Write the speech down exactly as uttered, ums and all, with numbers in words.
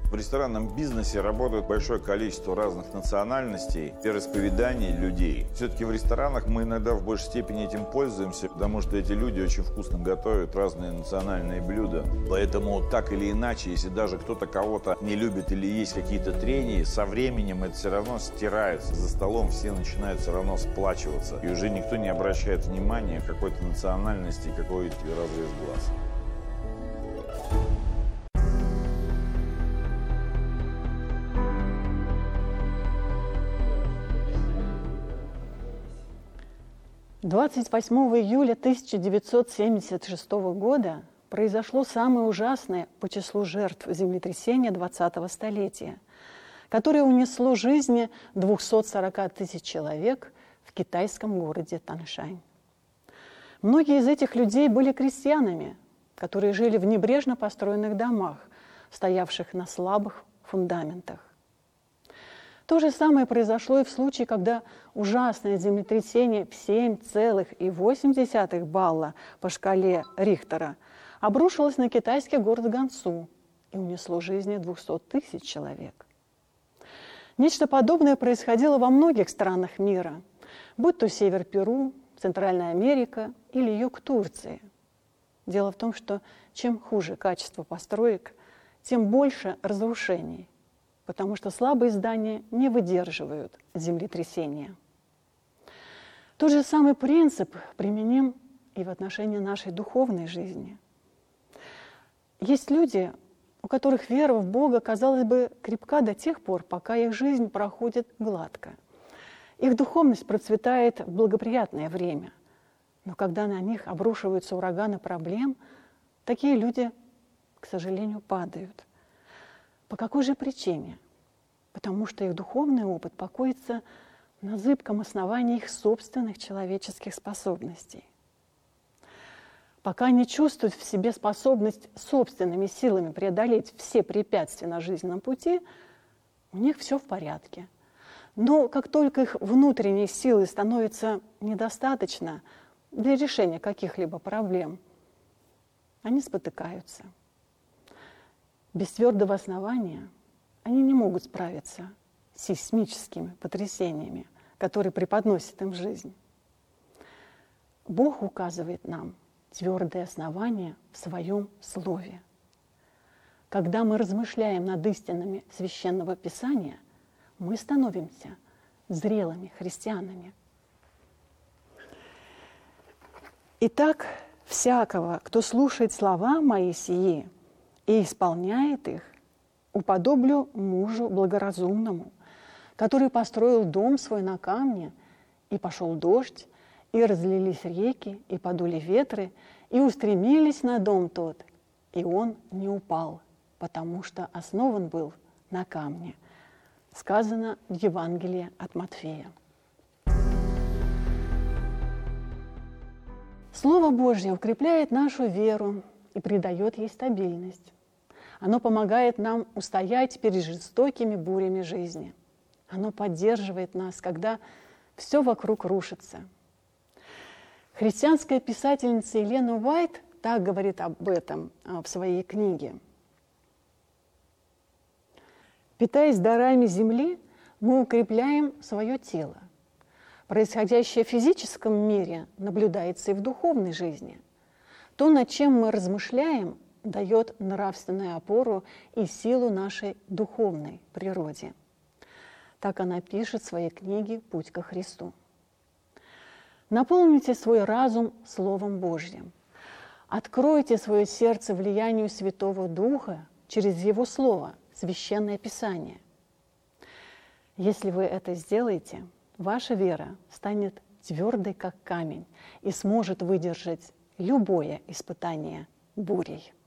В ресторанном бизнесе работает большое количество разных национальностей, вероисповеданий людей. Все-таки в ресторанах мы иногда в большей степени этим пользуемся, потому что эти люди очень вкусно готовят разные национальные блюда. Поэтому так или иначе, если даже кто-то кого-то не любит или есть какие-то трения, со временем это все равно стирается. За столом все начинают все равно сплачиваться. И уже никто не обращает внимания какой-то национальности, какой-то разрез глаз. двадцать восьмого июля тысяча девятьсот семьдесят шестого года произошло самое ужасное по числу жертв землетрясения двадцатого столетия, которое унесло жизни двухсот сорока тысяч человек в китайском городе Таншань. Многие из этих людей были крестьянами, которые жили в небрежно построенных домах, стоявших на слабых фундаментах. То же самое произошло и в случае, когда ужасное землетрясение в семь целых восемь десятых балла по шкале Рихтера обрушилось на китайский город Гансу и унесло жизни двухсот тысяч человек. Нечто подобное происходило во многих странах мира, будь то север Перу, Центральная Америка или юг Турции. Дело в том, что чем хуже качество построек, тем больше разрушений, потому что слабые здания не выдерживают землетрясения. Тот же самый принцип применим и в отношении нашей духовной жизни. Есть люди, у которых вера в Бога, казалось бы, крепка до тех пор, пока их жизнь проходит гладко. Их духовность процветает в благоприятное время. Но когда на них обрушиваются ураганы проблем, такие люди, к сожалению, падают. По какой же причине? Потому что их духовный опыт покоится на зыбком основании их собственных человеческих способностей. Пока они чувствуют в себе способность собственными силами преодолеть все препятствия на жизненном пути, у них все в порядке. Но как только их внутренней силы становится недостаточно для решения каких-либо проблем, они спотыкаются. Без твердого основания они не могут справиться с сейсмическими потрясениями, которые преподносят им жизнь. Бог указывает нам твердое основание в Своем Слове. Когда мы размышляем над истинами Священного Писания, мы становимся зрелыми христианами. Итак, всякого, кто слушает слова мои сии и исполняет их, уподоблю мужу благоразумному, который построил дом свой на камне, и пошел дождь, и разлились реки, и подули ветры, и устремились на дом тот, и он не упал, потому что основан был на камне. Сказано в Евангелии от Матфея. Слово Божье укрепляет нашу веру и придает ей стабильность. Оно помогает нам устоять перед жестокими бурями жизни. Оно поддерживает нас, когда все вокруг рушится. Христианская писательница Елена Уайт так говорит об этом в своей книге. Питаясь дарами земли, мы укрепляем свое тело. Происходящее в физическом мире наблюдается и в духовной жизни. То, над чем мы размышляем, дает нравственную опору и силу нашей духовной природе. Так она пишет в своей книге «Путь ко Христу». Наполните свой разум Словом Божьим. Откройте свое сердце влиянию Святого Духа через Его Слово, Священное Писание. Если вы это сделаете, ваша вера станет твердой, как камень, и сможет выдержать любое испытание бурей.